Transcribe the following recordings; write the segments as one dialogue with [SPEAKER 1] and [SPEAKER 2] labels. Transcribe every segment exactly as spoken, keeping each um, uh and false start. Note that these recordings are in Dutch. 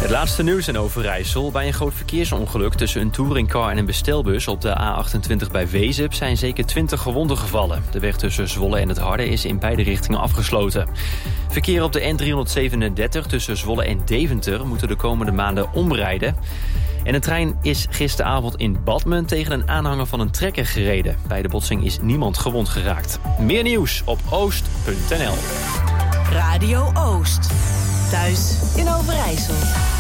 [SPEAKER 1] Het laatste nieuws in Overijssel. Bij een groot verkeersongeluk tussen een touringcar en een bestelbus op de A achtentwintig bij Wezep zijn zeker twintig gewonden gevallen. De weg tussen Zwolle en het Harde is in beide richtingen afgesloten. Verkeer op de N driehonderdzevenendertig tussen Zwolle en Deventer moeten de komende maanden omrijden. En een trein is gisteravond in Badmen tegen een aanhanger van een trekker gereden. Bij de botsing is niemand gewond geraakt. Meer nieuws op oost punt n l.
[SPEAKER 2] Radio Oost. Thuis in Overijssel.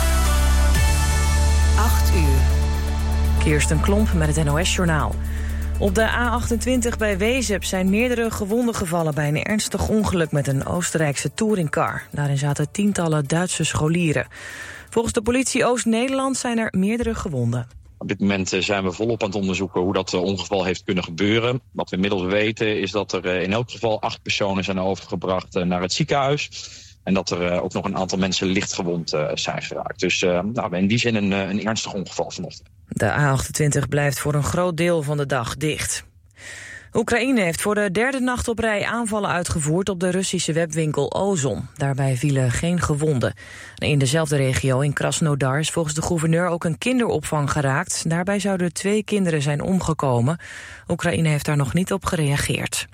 [SPEAKER 2] acht uur.
[SPEAKER 3] Kirsten Klomp met het N O S-journaal. Op de A achtentwintig bij Wezep zijn meerdere gewonden gevallen bij een ernstig ongeluk met een Oostenrijkse touringcar. Daarin zaten tientallen Duitse scholieren. Volgens de politie Oost-Nederland zijn er meerdere gewonden.
[SPEAKER 4] Op dit moment zijn we volop aan het onderzoeken hoe dat ongeval heeft kunnen gebeuren. Wat we inmiddels weten is dat er in elk geval acht personen zijn overgebracht naar het ziekenhuis. En dat er ook nog een aantal mensen lichtgewond zijn geraakt. Dus uh, nou, in die zin een, een ernstig ongeval vanochtend.
[SPEAKER 3] De A achtentwintig blijft voor een groot deel van de dag dicht. Oekraïne heeft voor de derde nacht op rij aanvallen uitgevoerd op de Russische webwinkel Ozon. Daarbij vielen geen gewonden. In dezelfde regio in Krasnodar is volgens de gouverneur ook een kinderopvang geraakt. Daarbij zouden twee kinderen zijn omgekomen. Oekraïne heeft daar nog niet op gereageerd.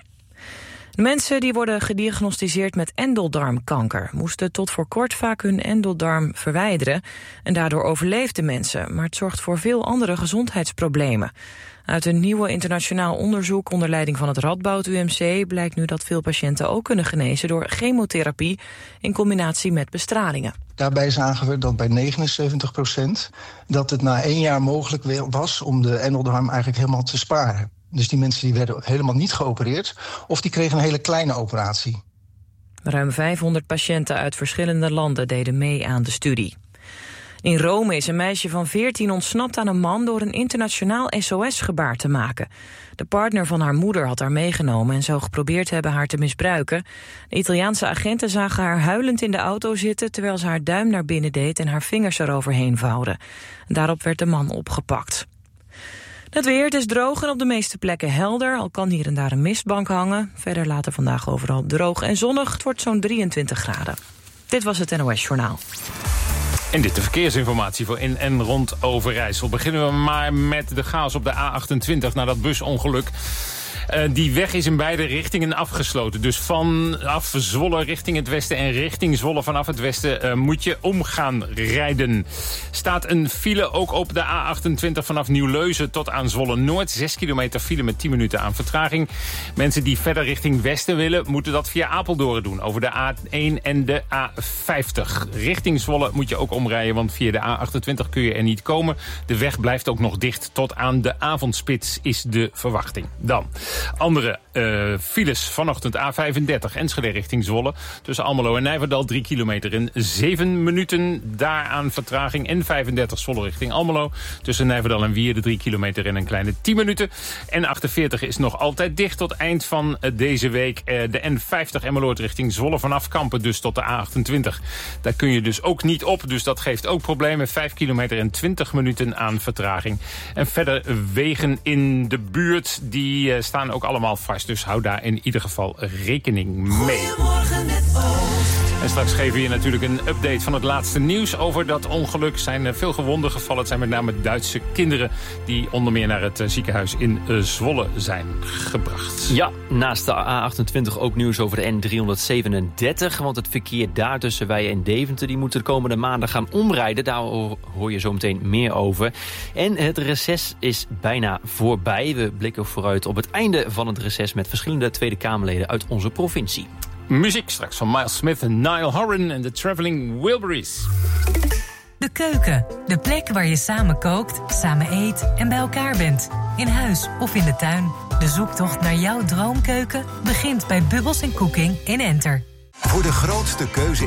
[SPEAKER 3] Mensen die worden gediagnosticeerd met endeldarmkanker moesten tot voor kort vaak hun endeldarm verwijderen. En daardoor overleefden mensen, maar het zorgt voor veel andere gezondheidsproblemen. Uit een nieuwe internationaal onderzoek onder leiding van het Radboud U M C blijkt nu dat veel patiënten ook kunnen genezen door chemotherapie in combinatie met bestralingen.
[SPEAKER 5] Daarbij is aangegeven dat bij negenenzeventig procent dat het na één jaar mogelijk was om de endeldarm eigenlijk helemaal te sparen. Dus die mensen die werden helemaal niet geopereerd of die kregen een hele kleine operatie.
[SPEAKER 3] Ruim vijfhonderd patiënten uit verschillende landen deden mee aan de studie. In Rome is een meisje van veertien ontsnapt aan een man door een internationaal S O S-gebaar te maken. De partner van haar moeder had haar meegenomen en zou geprobeerd hebben haar te misbruiken. De Italiaanse agenten zagen haar huilend in de auto zitten terwijl ze haar duim naar binnen deed en haar vingers eroverheen vouwde. Daarop werd de man opgepakt. Het weer, het is droog en op de meeste plekken helder, al kan hier en daar een mistbank hangen. Verder later vandaag overal droog en zonnig, het wordt zo'n drieëntwintig graden. Dit was het N O S-journaal.
[SPEAKER 6] En dit de verkeersinformatie voor in en rond Overijssel. Beginnen we maar met de chaos op de A achtentwintig na dat busongeluk. Uh, die weg is in beide richtingen afgesloten. Dus vanaf Zwolle richting het westen en richting Zwolle vanaf het westen uh, moet je om gaan rijden. Staat een file ook op de A achtentwintig vanaf Nieuw-Leuzen tot aan Zwolle-Noord. Zes kilometer file met tien minuten aan vertraging. Mensen die verder richting westen willen moeten dat via Apeldoorn doen. Over de A één en de A vijftig. Richting Zwolle moet je ook omrijden, want via de A achtentwintig kun je er niet komen. De weg blijft ook nog dicht tot aan de avondspits is de verwachting. Dan andere uh, files vanochtend A vijfendertig, Enschede richting Zwolle. Tussen Almelo en Nijverdal drie kilometer in zeven minuten. Daaraan vertraging. N vijfendertig Zwolle richting Almelo. Tussen Nijverdal en Wierde drie kilometer in een kleine tien minuten. N achtenveertig is nog altijd dicht tot eind van uh, deze week. Uh, de N vijftig Emmeloord richting Zwolle vanaf Kampen dus tot de A achtentwintig. Daar kun je dus ook niet op. Dus dat geeft ook problemen. vijf kilometer en twintig minuten aan vertraging. En verder wegen in de buurt die uh, staan ook allemaal vast. Dus hou daar in ieder geval rekening mee. En straks geven we je natuurlijk een update van het laatste nieuws over dat ongeluk. Er zijn veel gewonden gevallen. Het zijn met name Duitse kinderen die onder meer naar het ziekenhuis in Zwolle zijn gebracht.
[SPEAKER 1] Ja, naast de A achtentwintig ook nieuws over de N driehonderdzevenendertig. Want het verkeer daar tussen Weijen en Deventer die moeten de komende maanden gaan omrijden. Daar hoor je zo meteen meer over. En het reces is bijna voorbij. We blikken vooruit op het einde van het reces met verschillende Tweede Kamerleden uit onze provincie.
[SPEAKER 6] Muziek straks van Miles Smith en Niall Horan en de Traveling Wilburys.
[SPEAKER 7] De keuken, de plek waar je samen kookt, samen eet en bij elkaar bent. In huis of in de tuin. De zoektocht naar jouw droomkeuken begint bij Bubbles en Cooking in Enter.
[SPEAKER 8] Voor de grootste keuze